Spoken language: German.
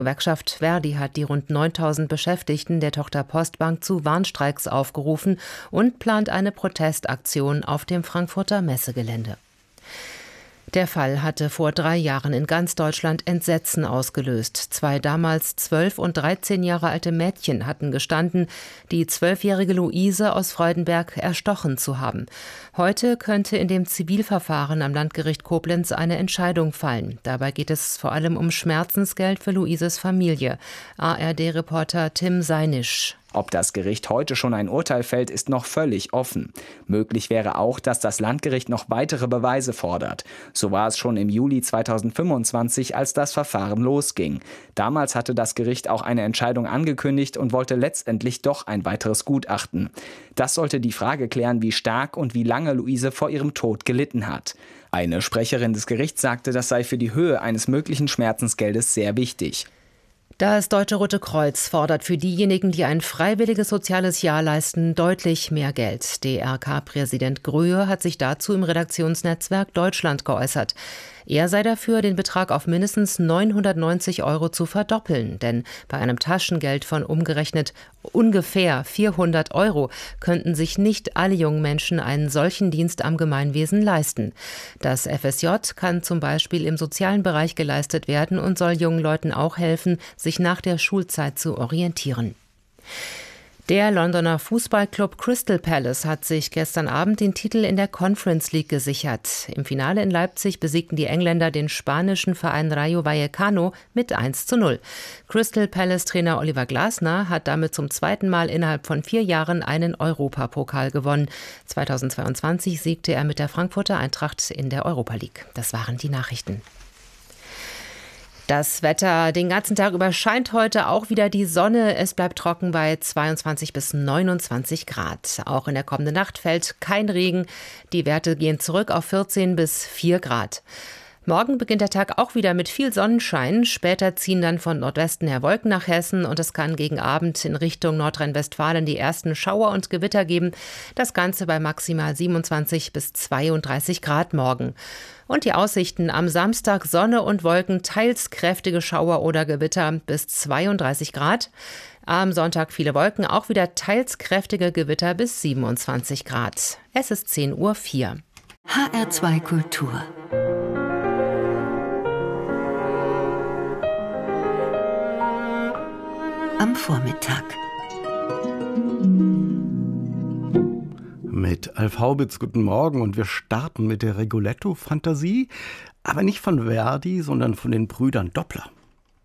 Gewerkschaft Verdi hat die rund 9.000 Beschäftigten der Tochter Postbank zu Warnstreiks aufgerufen und plant eine Protestaktion auf dem Frankfurter Messegelände. Der Fall hatte vor 3 Jahren in ganz Deutschland Entsetzen ausgelöst. 2 damals 12 und 13 Jahre alte Mädchen hatten gestanden, die 12-jährige Luise aus Freudenberg erstochen zu haben. Heute könnte in dem Zivilverfahren am Landgericht Koblenz eine Entscheidung fallen. Dabei geht es vor allem um Schmerzensgeld für Luises Familie. ARD-Reporter Tim Seinisch. Ob das Gericht heute schon ein Urteil fällt, ist noch völlig offen. Möglich wäre auch, dass das Landgericht noch weitere Beweise fordert. So war es schon im Juli 2025, als das Verfahren losging. Damals hatte das Gericht auch eine Entscheidung angekündigt und wollte letztendlich doch ein weiteres Gutachten. Das sollte die Frage klären, wie stark und wie lange Luise vor ihrem Tod gelitten hat. Eine Sprecherin des Gerichts sagte, das sei für die Höhe eines möglichen Schmerzensgeldes sehr wichtig. Das Deutsche Rote Kreuz fordert für diejenigen, die ein freiwilliges soziales Jahr leisten, deutlich mehr Geld. DRK-Präsident Gröhe hat sich dazu im Redaktionsnetzwerk Deutschland geäußert. Er sei dafür, den Betrag auf mindestens 990 € zu verdoppeln. Denn bei einem Taschengeld von umgerechnet ungefähr 400 € könnten sich nicht alle jungen Menschen einen solchen Dienst am Gemeinwesen leisten. Das FSJ kann zum Beispiel im sozialen Bereich geleistet werden und soll jungen Leuten auch helfen, sich nach der Schulzeit zu orientieren. Der Londoner Fußballclub Crystal Palace hat sich gestern Abend den Titel in der Conference League gesichert. Im Finale in Leipzig besiegten die Engländer den spanischen Verein Rayo Vallecano mit 1:0. Crystal Palace-Trainer Oliver Glasner hat damit zum 2. Mal innerhalb von 4 Jahren einen Europapokal gewonnen. 2022 siegte er mit der Frankfurter Eintracht in der Europa League. Das waren die Nachrichten. Das Wetter den ganzen Tag über scheint heute auch wieder die Sonne. Es bleibt trocken bei 22 bis 29 Grad. Auch in der kommenden Nacht fällt kein Regen. Die Werte gehen zurück auf 14 bis 4 Grad. Morgen beginnt der Tag auch wieder mit viel Sonnenschein. Später ziehen dann von Nordwesten her Wolken nach Hessen und es kann gegen Abend in Richtung Nordrhein-Westfalen die ersten Schauer und Gewitter geben. Das Ganze bei maximal 27 bis 32 Grad morgen. Und die Aussichten am Samstag: Sonne und Wolken, teils kräftige Schauer oder Gewitter bis 32 Grad. Am Sonntag viele Wolken, auch wieder teils kräftige Gewitter bis 27 Grad. Es ist 10:04 Uhr. HR2 Kultur. Am Vormittag. Mit Alf Haubitz, guten Morgen, und wir starten mit der Rigoletto-Fantasie, aber nicht von Verdi, sondern von den Brüdern Doppler.